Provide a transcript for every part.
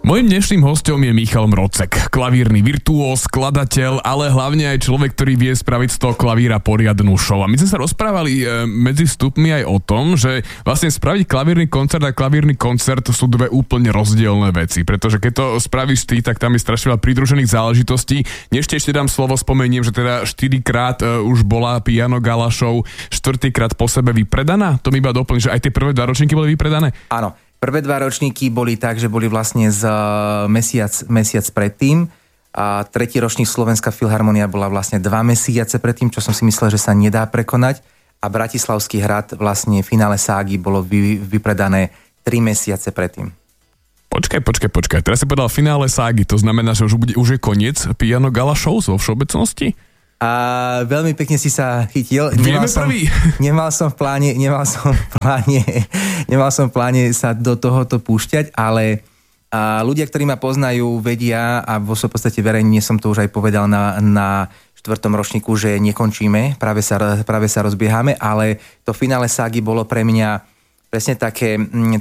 Mojím dnešným hosťom je Michal Mrocek, klavírny virtuós, skladateľ, ale hlavne aj človek, ktorý vie spraviť z toho klavíra poriadnu show. A my sme sa rozprávali medzi vstupmi aj o tom, že vlastne spraviť klavírny koncert a klavírny koncert sú dve úplne rozdielne veci, pretože keď to spravíš ty, tak tam je strašne veľa pridružených záležitostí. Ešte dám slovo, spomeniem, že teda 4-krát už bola Piano Gala show, 4-krát po sebe vypredaná. To mi iba doplň, že aj tie prvé 2 ročníky boli vypredané? Áno. Prvé 2 ročníky boli tak, že boli vlastne z mesiac predtým a tretí ročník Slovenská filharmonia bola vlastne 2 mesiace predtým, čo som si myslel, že sa nedá prekonať, a Bratislavský hrad vlastne finále ságy bolo vypredané 3 mesiace predtým. Počkaj. Teraz si povedal finále ságy, to znamená, že už je koniec Piano Gala show vo všeobecnosti? A veľmi pekne si sa chytil. Nemal som v pláne sa do tohoto púšťať, ale ľudia, ktorí ma poznajú, vedia, a vo svojej podstate verejne som to už aj povedal na 4. ročníku, že nekončíme, práve sa rozbiehame, ale to finále ságy bolo pre mňa presne také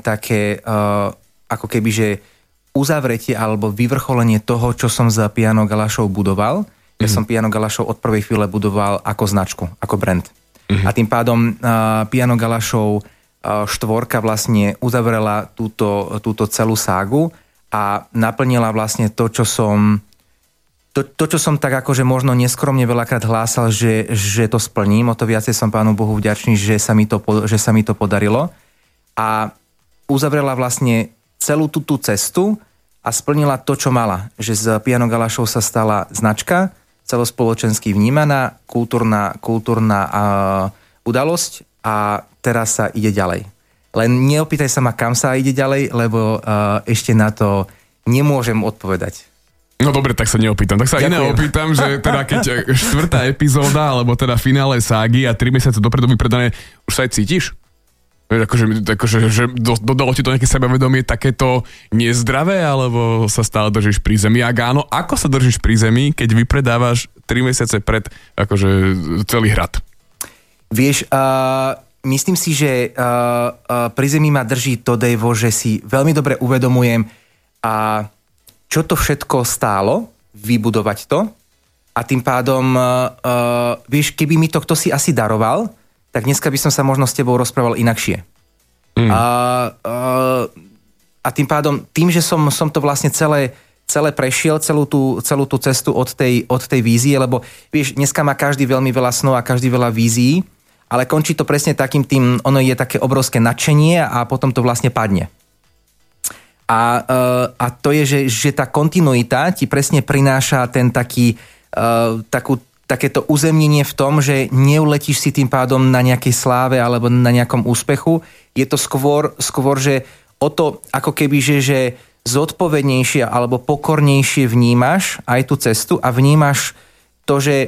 ako keby, že uzavretie alebo vyvrcholenie toho, čo som za Piano Gala show budoval. Ja som Piano Gala show od prvej chvíle budoval ako značku, ako brand. A tým pádom Piano Gala show 4 vlastne uzavrela túto celú ságu a naplnila vlastne to, čo som tak akože možno neskromne veľakrát hlásal, že to splním. O to viacej som Pánu Bohu vďačný, že sa mi to podarilo. A uzavrela vlastne celú tú cestu a splnila to, čo mala. Že z Piano Gala show sa stala značka, celospoločensky vnímaná, kultúrna udalosť, a teraz sa ide ďalej. Len neopýtaj sa ma, kam sa ide ďalej, lebo ešte na to nemôžem odpovedať. No dobre, tak sa neopýtam. Tak sa iné opýtam, že teda keď 4. epizóda, alebo teda finále ságy a 3 mesiace dopredu vypredané, už sa aj cítiš? Akože že dodalo ti to nejaké sebavedomie takéto nezdravé, alebo sa stále držíš pri zemi? Ak áno, ako sa držíš pri zemi, keď vypredávaš 3 mesiace pred akože celý hrad? Vieš, myslím si, že pri zemi ma drží to, Dejvo, že si veľmi dobre uvedomujem, čo to všetko stálo, vybudovať to, a tým pádom, vieš, keby mi to kto si asi daroval, tak dneska by som sa možno s tebou rozprával inakšie. A tým pádom, tým, že som to vlastne celé prešiel, celú tú cestu od tej vízie, lebo vieš, dneska má každý veľmi veľa snov a každý veľa vízií, ale končí to presne takým tým, ono je také obrovské nadšenie a potom to vlastne padne. A to je, že tá kontinuita ti presne prináša ten takéto uzemnenie v tom, že neuletíš si tým pádom na nejakej sláve alebo na nejakom úspechu. Je to skôr, že o to ako keby, že zodpovednejšie alebo pokornejšie vnímaš aj tú cestu a vnímaš to, že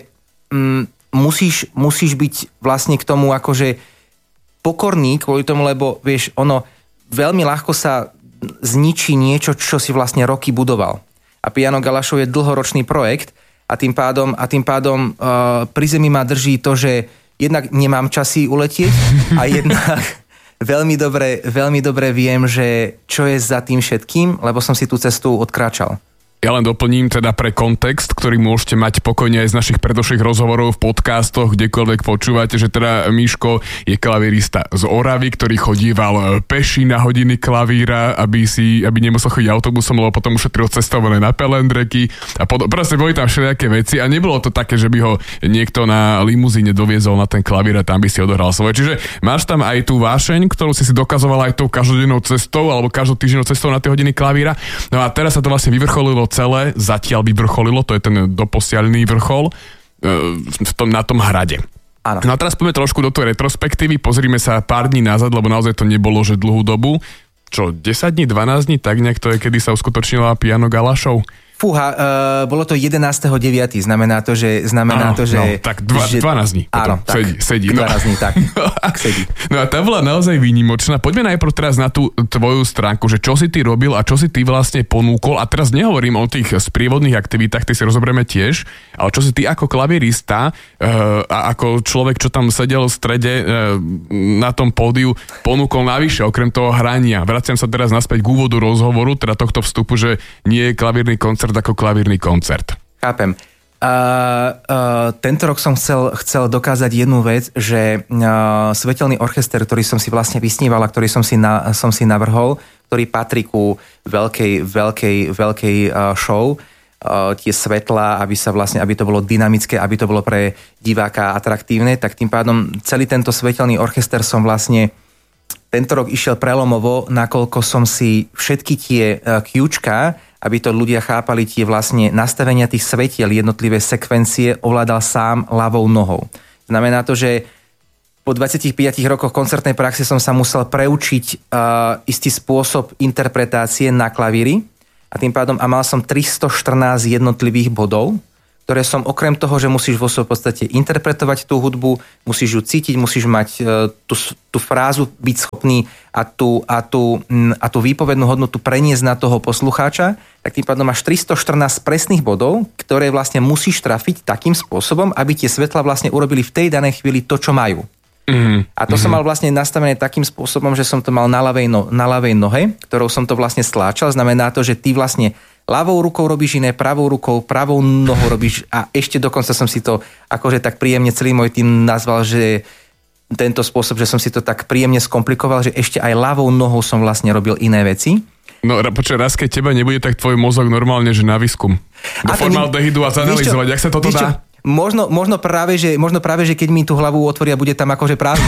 musíš byť vlastne k tomu akože pokorný kvôli tomu, lebo vieš, ono veľmi ľahko sa zničí niečo, čo si vlastne roky budoval. A Piano Gala show je dlhoročný projekt, a tým pádom pri zemi ma drží to, že jednak nemám časy uletieť a jednak veľmi dobre viem, že čo je za tým všetkým, lebo som si tú cestu odkráčal. Ja len doplním teda pre kontext, ktorý môžete mať pokojne aj z našich predošlých rozhovorov v podcastoch, kdekoľvek počúvate, že teda Miško je klavírista z Oravy, ktorý chodíval peši na hodiny klavíra, aby nemusel chodiť autobusom, lebo potom ušetril cestovné na pelendreky a proste boli tam všelijaké veci a nebolo to také, že by ho niekto na limuzíne doviezol na ten klavír a tam by si odohral svoje. Čiže máš tam aj tú vášeň, ktorú si dokazoval aj tou každodennou cestou alebo každotýždňovou cestou na tie hodiny klavíra. No a teraz sa to vlastne vyvrcholilo celé, zatiaľ vyvrcholilo, to je ten doposiaľný vrchol na tom hrade. Áno. No a teraz poďme trošku do tej retrospektívy, pozrime sa pár dní nazad, lebo naozaj to nebolo, že dlhú dobu. Čo, 10 dní, 12 dní, tak nejak to je, kedy sa uskutočnila Piano Gala show? Fúha, bolo to 11.9. Znamená to, že... Tak 12 dní. Áno, sedí. 12 dní, tak. Sedí. No a tá bola naozaj výnimočná. Poďme najprv teraz na tú tvoju stránku, že čo si ty robil a čo si ty vlastne ponúkol. A teraz nehovorím o tých sprievodných aktivitách, tie si rozoberieme tiež, ale čo si ty ako klavírista a ako človek, čo tam sedel v strede na tom pódiu, ponúkol navyše, okrem toho hrania. Vraciam sa teraz naspäť k úvodu rozhovoru, teda tohto vstupu, že nie je klavírny koncert ako klavírny koncert. Chápem. Tento rok som chcel dokázať jednu vec, že svetelný orchester, ktorý som si vlastne vysníval a ktorý som si navrhol, ktorý patrí ku veľkej show, tie svetlá, aby to bolo dynamické, aby to bolo pre diváka atraktívne, tak tým pádom celý tento svetelný orchester som vlastne tento rok išiel prelomovo, nakoľko som si všetky tie kľúčka, aby to ľudia chápali, tie vlastne nastavenia tých svetiel, jednotlivé sekvencie ovládal sám ľavou nohou. Znamená to, že po 25 rokoch koncertnej praxe som sa musel preučiť istý spôsob interpretácie na klavíri a tým pádom mal som 314 jednotlivých bodov, ktoré som okrem toho, že musíš vo svojej podstate interpretovať tú hudbu, musíš ju cítiť, musíš mať tú frázu, byť schopný a tú výpovednú hodnotu preniesť na toho poslucháča, tak tým pádom máš 314 presných bodov, ktoré vlastne musíš trafiť takým spôsobom, aby tie svetla vlastne urobili v tej danej chvíli to, čo majú. A to som mal vlastne nastavené takým spôsobom, že som to mal na ľavej nohe, ktorou som to vlastne stláčal. Znamená to, že ty vlastne ľavou rukou robíš iné, pravou rukou, pravou nohou robíš a ešte dokonca som si to akože tak príjemne celý môj tým nazval, že tento spôsob, že som si to tak príjemne skomplikoval, že ešte aj ľavou nohou som vlastne robil iné veci. No počkaj, raz keď teba nebude, tak tvoj mozog normálne, že na výskum. Do formaldehydu a zanalizovať, jak sa toto dá. Možno práve, že keď mi tú hlavu otvoria, bude tam akože prázdno.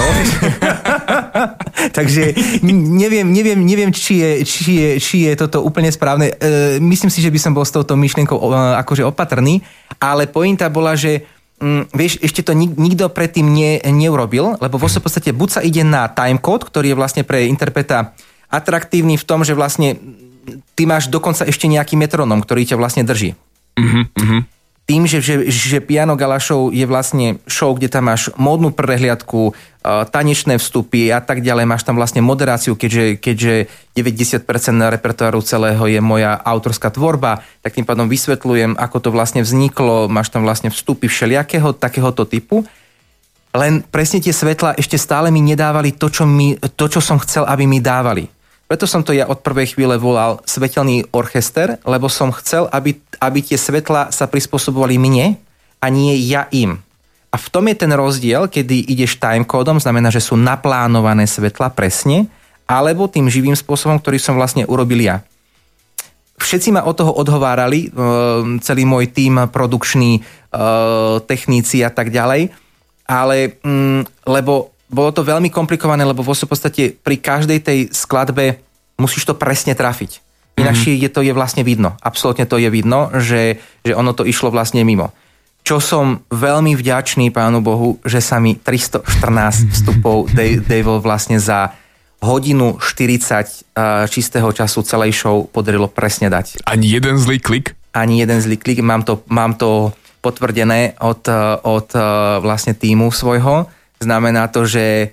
Takže neviem, či je toto úplne správne. Myslím si, že by som bol s touto myšlienkou akože opatrný, ale pointa bola, že vieš, ešte to nikto predtým neurobil, lebo vo v podstate buď sa ide na timecode, ktorý je vlastne pre interpreta atraktívny v tom, že vlastne ty máš dokonca ešte nejaký metronom, ktorý ťa vlastne drží. Tým, že Piano Gala Show je vlastne show, kde tam máš módnu prehliadku, tanečné vstupy a tak ďalej, máš tam vlastne moderáciu, keďže 90% repertoáru celého je moja autorská tvorba, tak tým pádom vysvetľujem, ako to vlastne vzniklo, máš tam vlastne vstupy všelijakého takéhoto typu. Len presne tie svetlá ešte stále mi nedávali to, čo som chcel, aby mi dávali. Preto som to ja od prvej chvíle volal svetelný orchester, lebo som chcel, aby tie svetlá sa prispôsobovali mne a nie ja im. A v tom je ten rozdiel, kedy ideš timecodom, znamená, že sú naplánované svetlá presne, alebo tým živým spôsobom, ktorý som vlastne urobil ja. Všetci ma od toho odhovárali, celý môj tím, produkčný, techníci a tak ďalej, ale lebo bolo to veľmi komplikované, lebo v podstate pri každej tej skladbe musíš to presne trafiť. Inakšie je vlastne vidno. Absolútne to je vidno, že ono to išlo vlastne mimo. Čo som veľmi vďačný Pánu Bohu, že sa mi 314 vstupov Dave vlastne za hodinu 40 čistého času celej show podarilo presne dať. Ani jeden zlý klik? Ani jeden zlý klik. Mám to potvrdené od vlastne tímu svojho. Znamená to, že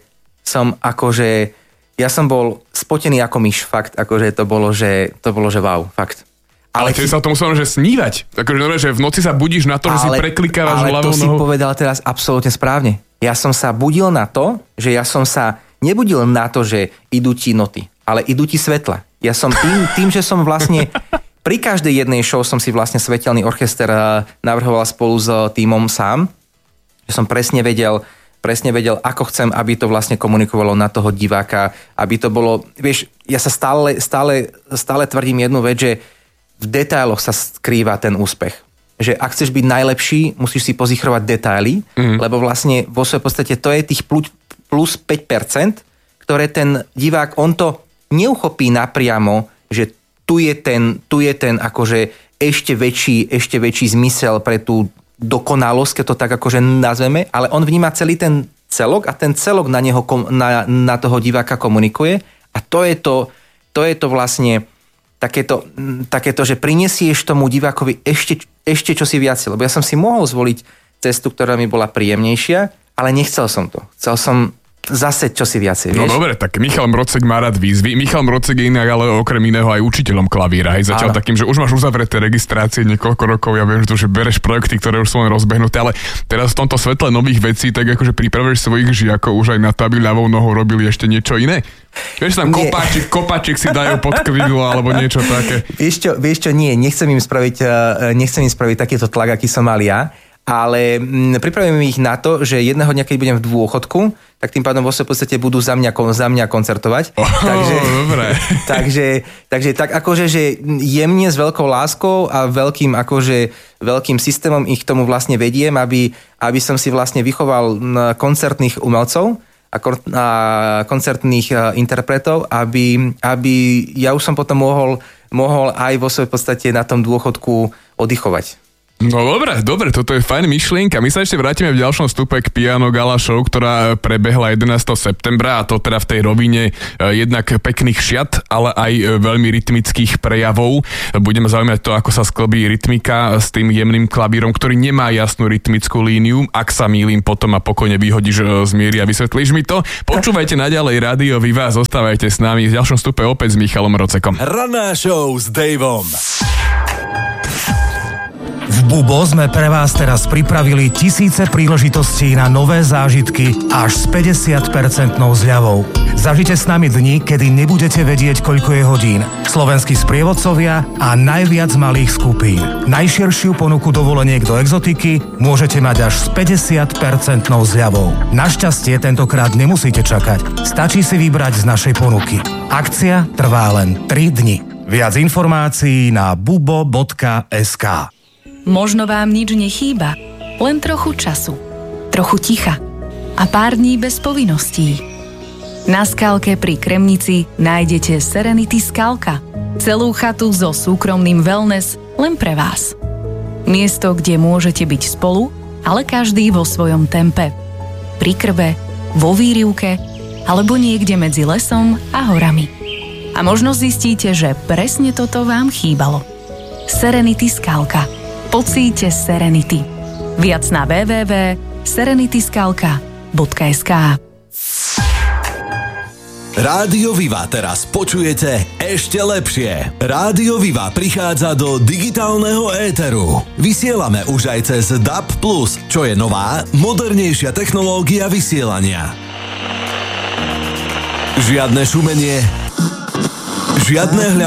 ja som bol spotený ako myš, fakt, akože to bolo, že wow, fakt. Ale ty sa o tom musel snívať. Takže v noci sa budíš na to, že si preklikávaš ľavou nohou. Ale to si povedal teraz absolútne správne. Ja som sa budil na to, že ja som sa nebudil na to, že idú ti noty, ale idú ti svetla. Ja som tým, že som vlastne pri každej jednej show som si vlastne svetelný orchester navrhoval spolu s tímom sám, že som presne vedel, ako chcem, aby to vlastne komunikovalo na toho diváka, aby to bolo, vieš, ja sa stále tvrdím jednu vec, že v detailoch sa skrýva ten úspech. Že ak chceš byť najlepší, musíš si pozichrovať detaily, lebo vlastne vo svojej podstate to je tých plus 5%, ktoré ten divák, on to neuchopí napriamo, že tu je ten akože ešte väčší zmysel pre tú dokonalosť, keď to tak akože nazveme, ale on vníma celý ten celok a ten celok na toho diváka komunikuje a to je to vlastne takéto, že prinesieš tomu divákovi ešte čosi viac. Lebo ja som si mohol zvoliť cestu, ktorá mi bola príjemnejšia, ale nechcel som to. Chcel som zase čosi viacej, vieš? No dobre, tak Michal Mrocek má rád výzvy. Michal Mrocek je inak ale okrem iného aj učiteľom klavíra. Aj začal takým, že už máš uzavreté registrácie niekoľko rokov. Ja viem, že bereš projekty, ktoré už sú len rozbehnuté, ale teraz v tomto svetle nových vecí, tak akože pripravuješ svojich žiakov už aj na to, aby ľavou nohou robili ešte niečo iné? Vieš, tam kopáčik si dajú pod krídlo alebo niečo také. Vieš čo, nie, nechcem im spraviť takýto tlak, aký som mal ja. Ale pripravím ich na to, že jedného dňa, keď budem v dôchodku, tak tým pádom vo svojej podstate budú za mňa koncertovať. Takže tak akože, že jemne s veľkou láskou a veľkým systémom ich k tomu vlastne vediem, aby som si vlastne vychoval koncertných umelcov a koncertných interpretov, aby ja už som potom mohol aj vo svojej podstate na tom dôchodku oddychovať. No dobre, toto je fajn myšlienka. My sa ešte vrátime v ďalšom stupe k Piano Gala Show, ktorá prebehla 11. septembra, a to teda v tej rovine jednak pekných šiat, ale aj veľmi rytmických prejavov. Budeme zaujímať to, ako sa sklbí rytmika s tým jemným klavírom, ktorý nemá jasnú rytmickú líniu. Ak sa mýlim, potom ma pokojne vyhodíš z miery a vysvetlíš mi to. Počúvajte naďalej Rádio Viva, zostávajte s nami v ďalšom stupe opäť s Michalom Mrocekom. Ranná show s Davom. V Bubo sme pre vás teraz pripravili tisíce príležitostí na nové zážitky až s 50% zľavou. Zažite s nami dni, kedy nebudete vedieť, koľko je hodín. Slovenskí sprievodcovia a najviac malých skupín. Najširšiu ponuku dovoleniek do exotiky môžete mať až s 50% zľavou. Našťastie tentokrát nemusíte čakať. Stačí si vybrať z našej ponuky. Akcia trvá len 3 dni. Viac informácií na bubo.sk. Možno vám nič nechýba, len trochu času, trochu ticha a pár dní bez povinností. Na Skalke pri Kremnici nájdete Serenity Skalka, celú chatu so súkromným wellness len pre vás. Miesto, kde môžete byť spolu, ale každý vo svojom tempe. Pri krbe, vo výrivke alebo niekde medzi lesom a horami. A možno zistíte, že presne toto vám chýbalo. Serenity Skalka. Pocíte Serenity. Viac na www.serenityskalka.sk. Rádio Viva teraz počujete ešte lepšie. Rádio Viva prichádza do digitálneho éteru. Vysielame už aj cez DAB+, čo je nová, modernejšia technológia vysielania. Žiadne šumenie, žiadne